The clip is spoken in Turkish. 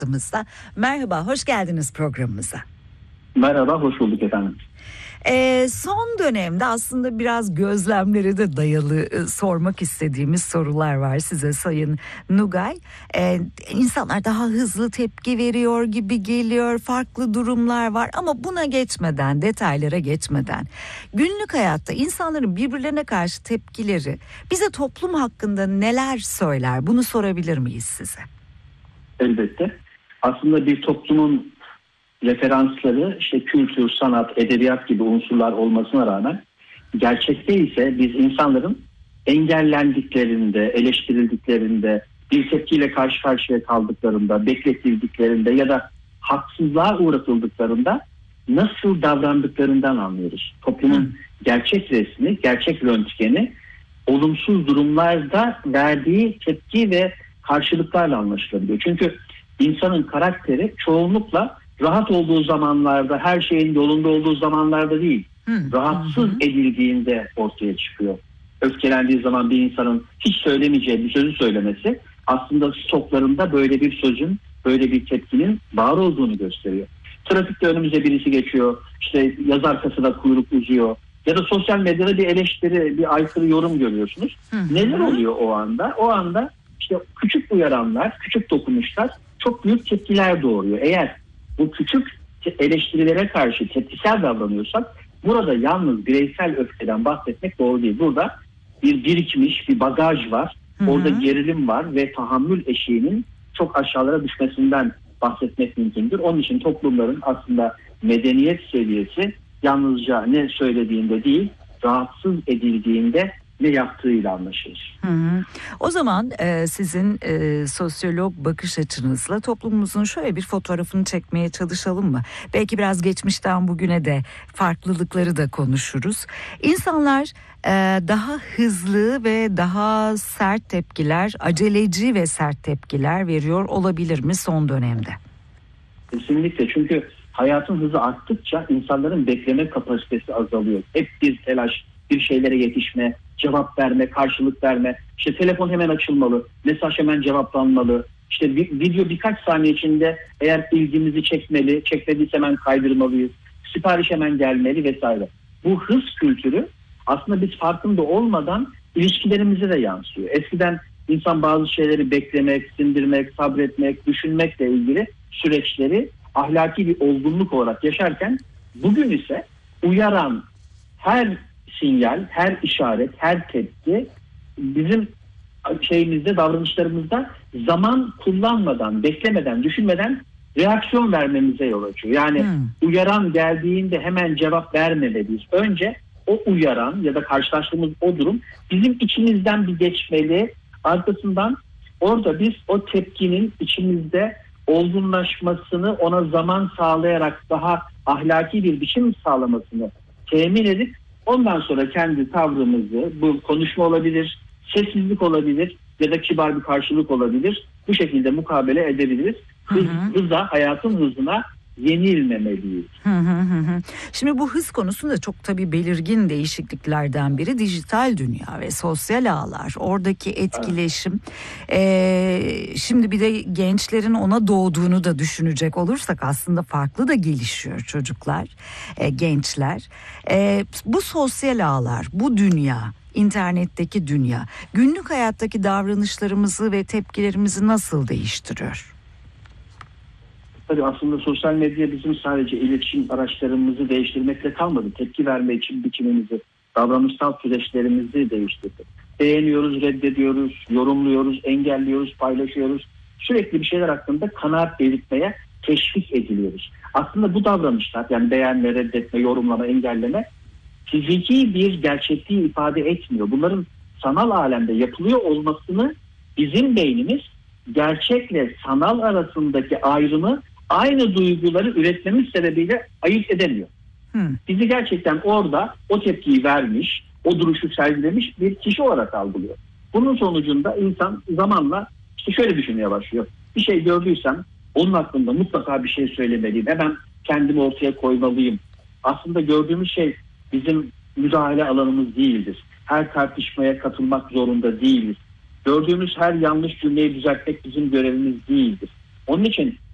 hattımızda. Merhaba, hoş geldiniz programımıza. Merhaba, hoş bulduk efendim. Son dönemde aslında biraz gözlemlere de dayalı sormak istediğimiz sorular var size Sayın Nugay. İnsanlar daha hızlı tepki veriyor gibi geliyor, farklı durumlar var ama buna geçmeden, detaylara geçmeden günlük hayatta insanların birbirlerine karşı tepkileri bize toplum hakkında neler söyler? Bunu sorabilir miyiz size? Elbette. Aslında bir toplumun referansları kültür, sanat, edebiyat gibi unsurlar olmasına rağmen gerçekte ise biz insanların engellendiklerinde, eleştirildiklerinde, bir tepkiyle karşı karşıya kaldıklarında, bekletildiklerinde ya da haksızlığa uğratıldıklarında nasıl davrandıklarından anlıyoruz. Toplumun gerçek resmi, gerçek röntgeni olumsuz durumlarda verdiği tepki ve karşılıklarla anlaşılabiliyor. Çünkü insanın karakteri çoğunlukla rahat olduğu zamanlarda, her şeyin yolunda olduğu zamanlarda değil, rahatsız edildiğinde ortaya çıkıyor. Öfkelendiği zaman bir insanın hiç söylemeyeceği bir sözü söylemesi aslında stoklarında böyle bir sözün, böyle bir tepkinin var olduğunu gösteriyor. Trafikte önümüze birisi geçiyor, yaz arkasında kuyruk uzuyor ya da sosyal medyada bir eleştiri, bir aykırı yorum görüyorsunuz. Neler oluyor o anda? O anda küçük uyaranlar, küçük dokunuşlar çok büyük tepkiler doğuruyor. Eğer bu küçük eleştirilere karşı tepkisel davranıyorsak burada yalnız bireysel öfkeden bahsetmek doğru değil. Burada bir birikmiş bir bagaj var. Orada gerilim var ve tahammül eşiğinin çok aşağılara düşmesinden bahsetmek mümkündür. Onun için toplumların aslında medeniyet seviyesi yalnızca ne söylediğinde değil, rahatsız edildiğinde ne yaptığıyla anlaşılır. O zaman sizin sosyolog bakış açınızla toplumumuzun şöyle bir fotoğrafını çekmeye çalışalım mı? Belki biraz geçmişten bugüne de farklılıkları da konuşuruz. İnsanlar daha hızlı ve daha sert tepkiler, aceleci ve sert tepkiler veriyor olabilir mi son dönemde? Kesinlikle, çünkü hayatın hızı arttıkça insanların bekleme kapasitesi azalıyor. Hep bir telaş, bir şeylere yetişme, cevap verme, karşılık verme. Telefon hemen açılmalı, mesaj hemen cevaplanmalı. Video birkaç saniye içinde eğer ilgimizi çekmeli, çekmediyse hemen kaydırmalıyız. Sipariş hemen gelmeli vesaire. Bu hız kültürü aslında biz farkında olmadan ilişkilerimize de yansıyor. Eskiden insan bazı şeyleri beklemek, sindirmek, sabretmek, düşünmekle ilgili süreçleri ahlaki bir olgunluk olarak yaşarken bugün ise uyaran her sinyal, her işaret, her tepki bizim davranışlarımızda zaman kullanmadan, beklemeden, düşünmeden reaksiyon vermemize yol açıyor. Yani uyaran geldiğinde hemen cevap vermemeliyiz. Önce o uyaran ya da karşılaştığımız o durum bizim içimizden bir geçmeli. Arkasından orada biz o tepkinin içimizde olgunlaşmasını, ona zaman sağlayarak daha ahlaki bir biçim sağlamasını temin edip ondan sonra kendi tavrımızı, bu konuşma olabilir, sessizlik olabilir ya da kibar bir karşılık olabilir. Bu şekilde mukabele edebiliriz. Hıza, hayatın hızına yenilmemeliyiz. Şimdi bu hız konusunda çok tabii belirgin değişikliklerden biri dijital dünya ve sosyal ağlar. Oradaki etkileşim. Şimdi bir de gençlerin ona doğduğunu da düşünecek olursak aslında farklı da gelişiyor çocuklar, gençler. Bu sosyal ağlar, bu dünya, internetteki dünya günlük hayattaki davranışlarımızı ve tepkilerimizi nasıl değiştiriyor? Tabii aslında sosyal medya bizim sadece iletişim araçlarımızı değiştirmekle kalmadı. Tepki verme için biçimimizi, davranışsal süreçlerimizi değiştirdi. Beğeniyoruz, reddediyoruz, yorumluyoruz, engelliyoruz, paylaşıyoruz. Sürekli bir şeyler hakkında kanaat belirtmeye teşvik ediliyoruz. Aslında bu davranışlar, yani beğenme, reddetme, yorumlama, engelleme fiziki bir gerçekliği ifade etmiyor. Bunların sanal alemde yapılıyor olmasını bizim beynimiz gerçekle sanal arasındaki ayrımı, aynı duyguları üretmemiz sebebiyle ayırt edemiyor. Bizi gerçekten orada o tepkiyi vermiş, o duruşu sergilemiş bir kişi olarak algılıyor. Bunun sonucunda insan zamanla şöyle düşünmeye başlıyor. Bir şey gördüysem onun hakkında mutlaka bir şey söylemeliyim. Hemen kendimi ortaya koymalıyım. Aslında gördüğümüz şey bizim müdahale alanımız değildir. Her tartışmaya katılmak zorunda değiliz. Gördüğümüz her yanlış cümleyi düzeltmek bizim görevimiz değildir. Onun için